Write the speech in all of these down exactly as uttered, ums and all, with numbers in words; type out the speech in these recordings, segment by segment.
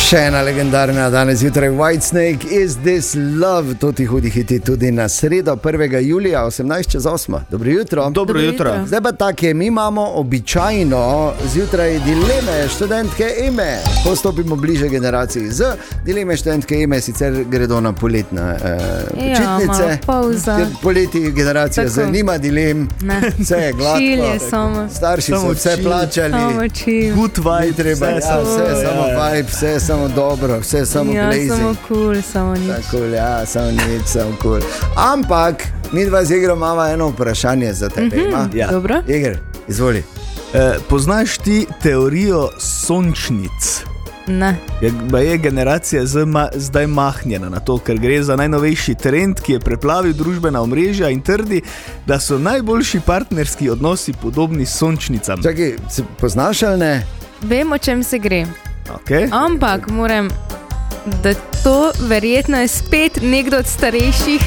Še ena legendarna danes jutraj Whitesnake, Is This Love, to ti hudi hiti tudi na sredo prvega julija osemnajst čez osmo. Dobro jutro. Dobro jutro. Zdaj pa tako je, mi imamo običajno zjutraj dileme študentke Eme. Postopimo bliže generaciji z dileme študentke Eme, sicer gredo na poletne eh, počitnice. Ja, pauza. Poleti generacija z nima dilem, Ne. vse je gladko. Čil je samo. Starši Samo so vse chill. plačali. Samo čil. Good vibe, Treba, ja, samo- vse je samo ja, ja. vibe, vse je samo dobro, vse je samo Ja, blazing. samo cool, samo nič. Tako, ja, samo nič, samo cool. Ampak, mi dva z Igrom imamo eno vprašanje za tebe. Mm-hmm. Ja. Dobro. Igor, izvoli. Eh, poznaš ti teorijo sončnic? Ne. Je, ba je generacija z ma, zdaj mahnjena na to, ker gre za najnovejši trend, ki je preplavil družbena omrežja in trdi, da so najboljši partnerski odnosi podobni sončnicam. Čakaj, se poznaš ali ne? Vem, o čem se gre. Okay? Ampak moram, da to verjetno je spet nekdo od starejših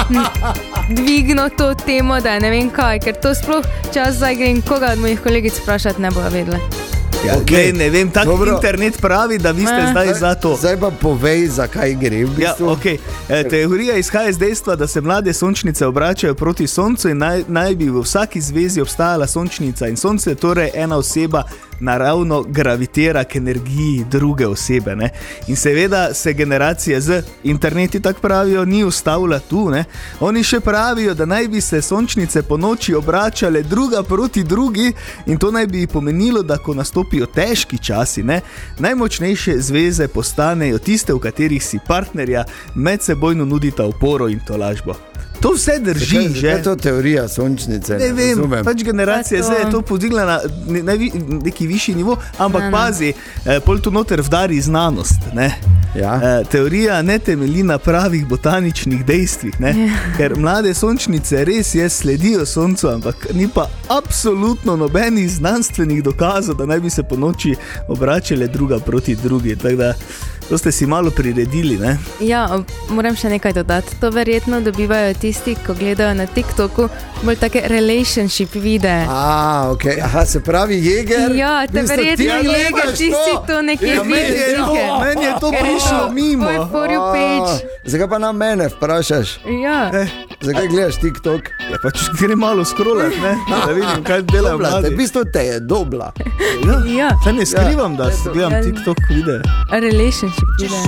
dvignil to temo, da ne vem kaj, ker to sploh čas zdaj grem koga od mojih kolegic vprašati, ne bojo vedele. Ja, Okay, ne vem, tak Dobro. internet pravi, da vi ste Ne. zdaj za to. Zdaj pa povej, zakaj gre v Ja, bistvu. okay. e, teorija izhaja iz dejstva, da se mlade sončnice obračajo proti soncu in naj, naj bi v vsaki zvezi obstajala sončnica in sonce, torej ena oseba naravno gravitira k energiji druge osebe. Ne? In seveda se generacije z interneti, tako pravijo, ni ustavila tu. Ne? Oni še pravijo, da naj bi se sončnice po noči obračale druga proti drugi in to naj bi pomenilo, da ko nastopijo težki časi, ne, najmočnejše zveze postanejo tiste, v katerih si partnerja medsebojno nudita oporo in tolažbo. To vse drži, Zakaj- že. zakaj je to teorija sončnice? Ne vem, razumem. pač generacija Pa to- zdaj je to podigla na ne, najvi, neki višji nivo, ampak Ne, ne. pazi, eh, pol tu noter vdari znanost. Ne? Ja. Eh, teorija ne temelji na pravih botaničnih dejstvih, ne? Ker mlade sončnice res je sledijo soncu, ampak ni pa absolutno nobenih znanstvenih dokazov, da naj bi se po noči obračale druga proti drugi. Tako da to ste si malo priredili, ne? Ja, moram še nekaj dodati. To verjetno dobivajo tisti, ko gledajo na TikToku bolj take relationship videe. A, okay. Aha, se pravi Jeger. Ja, te v bistvu verjetno ti Jeger, gledaš ti si to nekje Ja, meni je to, videl. meni je to Ker je prišlo to mimo. tvoj for you page. A, Zakaj pa na mene vprašaš? Ja. Eh, Zakaj gledaš TikTok? ja, pač gre malo scrollat, ne? Da vidim, kaj delajo Dobla, te, mladi. v bistvu te je dobla. Ja. Saj ne skrivam, da Ja, gledam Ja. TikTok videe. Relationship videe.